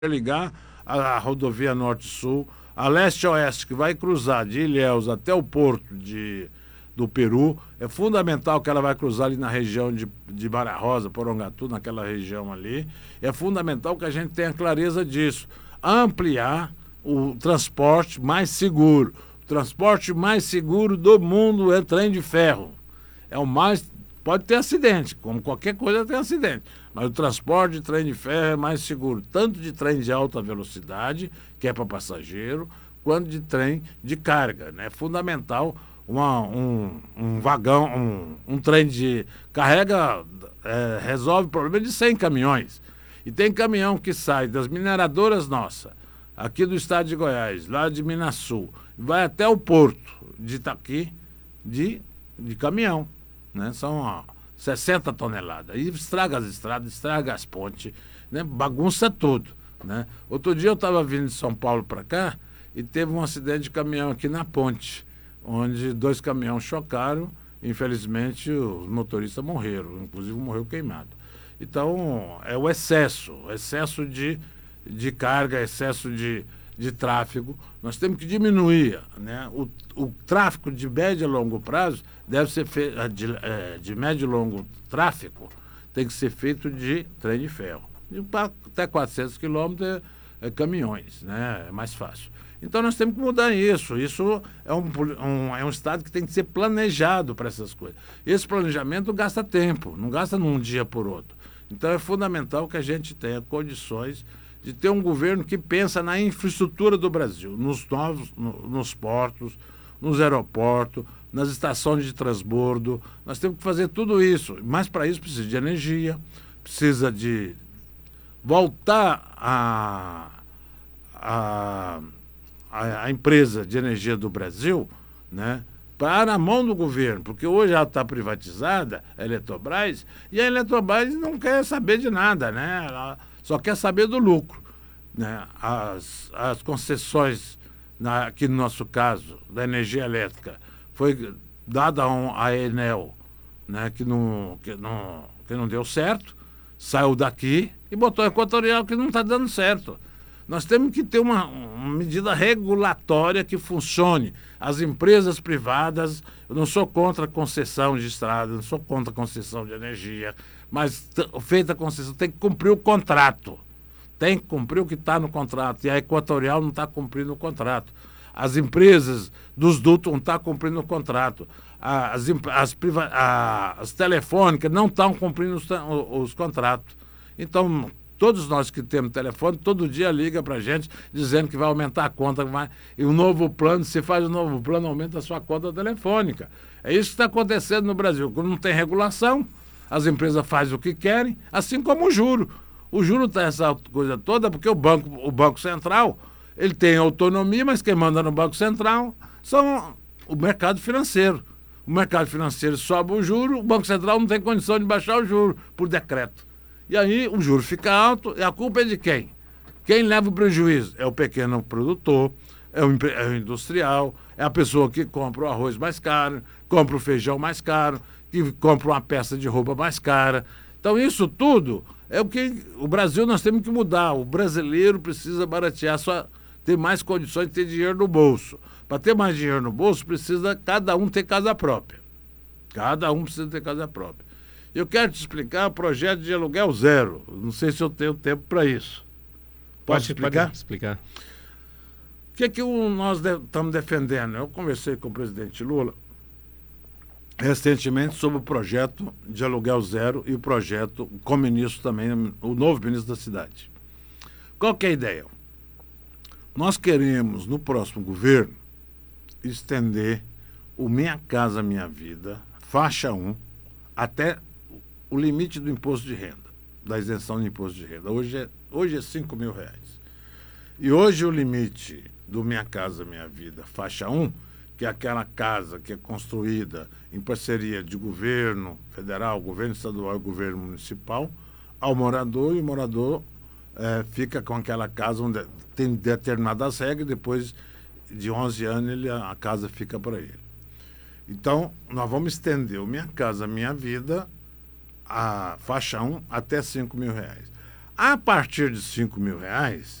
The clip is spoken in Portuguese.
ligar a rodovia Norte-Sul, a leste-oeste, que vai cruzar de Ilhéus até o porto do Peru. É fundamental que ela vai cruzar ali na região de Barra Rosa, Porongatu, naquela região ali. É fundamental que a gente tenha clareza disso. Ampliar o transporte mais seguro. O transporte mais seguro do mundo é trem de ferro. É o mais... Pode ter acidente, como qualquer coisa tem acidente. Mas o transporte de trem de ferro é mais seguro, tanto de trem de alta velocidade, que é para passageiro, quanto de trem de carga. É fundamental um vagão, um trem de carrega, resolve o problema de 100 caminhões. E tem caminhão que sai das mineradoras nossas, aqui do estado de Goiás, lá de Minas Sul, vai até o porto de Itaqui de caminhão. Né? São 60 toneladas. E estraga as estradas, estraga as pontes, né? Bagunça tudo. Né? Outro dia eu estava vindo de São Paulo para cá e teve um acidente de caminhão aqui na ponte, onde 2 caminhões chocaram. Infelizmente, os motoristas morreram, inclusive morreu queimado. Então, é o excesso de carga, excesso de tráfego. Nós temos que diminuir. Né? O tráfego de médio e longo prazo deve ser feito, de médio e longo tráfego, tem que ser feito de trem de ferro. Até 400 quilômetros é caminhões, né? É mais fácil. Então nós temos que mudar isso. Isso é um estado que tem que ser planejado para essas coisas. Esse planejamento gasta tempo, não gasta num dia por outro. Então é fundamental que a gente tenha condições de ter um governo que pensa na infraestrutura do Brasil, nos portos, nos aeroportos, nas estações de transbordo. Nós temos que fazer tudo isso, mas para isso precisa de energia, precisa de voltar a empresa de energia do Brasil, né, para a mão do governo, porque hoje ela está privatizada, a Eletrobras, e a Eletrobras não quer saber de nada, né? Ela só quer saber do lucro. Né? As concessões, aqui no nosso caso, da energia elétrica, foi dada à Enel, né? que não deu certo, saiu daqui e botou a Equatorial, que não está dando certo. Nós temos que ter uma medida regulatória que funcione. As empresas privadas, eu não sou contra a concessão de estrada, não sou contra a concessão de energia, mas feita a concessão, tem que cumprir o contrato. Tem que cumprir o que está no contrato. E a Equatorial não está cumprindo o contrato. As empresas dos dutos não estão cumprindo o contrato. As telefônicas não estão cumprindo os contratos. Então, todos nós que temos telefone, todo dia liga para a gente dizendo que vai aumentar a conta. E o novo plano, se faz o novo plano, aumenta a sua conta telefônica. É isso que está acontecendo no Brasil. Quando não tem regulação, as empresas fazem o que querem, assim como o juro. O juro está essa coisa toda porque o Banco Central, ele tem autonomia, mas quem manda no Banco Central são o mercado financeiro. O mercado financeiro sobe o juro, o Banco Central não tem condição de baixar o juro por decreto. E aí o juro fica alto e a culpa é de quem? Quem leva o prejuízo? É o pequeno produtor, é o industrial, é a pessoa que compra o arroz mais caro, compra o feijão mais caro, que compra uma peça de roupa mais cara. Então isso tudo é o que o Brasil nós temos que mudar. O brasileiro precisa baratear, ter mais condições de ter dinheiro no bolso. Para ter mais dinheiro no bolso, precisa cada um ter casa própria. Cada um precisa ter casa própria. Eu quero te explicar o projeto de aluguel zero. Não sei se eu tenho tempo para isso. Pode explicar? Pode explicar. O que nós estamos defendendo? Eu conversei com o presidente Lula recentemente sobre o projeto de aluguel zero e o projeto com o ministro também, o novo ministro da cidade. Qual que é a ideia? Nós queremos, no próximo governo, estender o Minha Casa Minha Vida, faixa 1, até o limite do imposto de renda, da isenção de imposto de renda. Hoje é R$5.000. E hoje o limite do Minha Casa Minha Vida, faixa 1, que é aquela casa que é construída em parceria de governo federal, governo estadual e governo municipal, ao morador, e o morador fica com aquela casa onde tem determinadas regras, e depois de 11 anos a casa fica para ele. Então, nós vamos estender o Minha Casa Minha Vida, a faixa 1, até R$5.000. A partir de R$ 5.000,